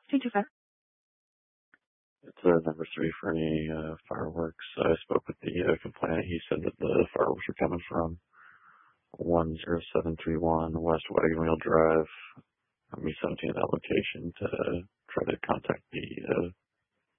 225. It's number 3 for any fireworks. I spoke with the complainant. He said that the fireworks were coming from 10731 West Wagon Wheel Drive. I'm 17 at that location to try to contact the